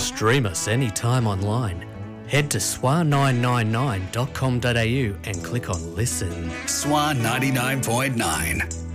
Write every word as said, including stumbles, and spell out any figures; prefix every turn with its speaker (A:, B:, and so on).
A: stream us anytime online. Head to swa nine nine nine dot com dot a u and click on Listen.
B: Swan ninety-nine point nine.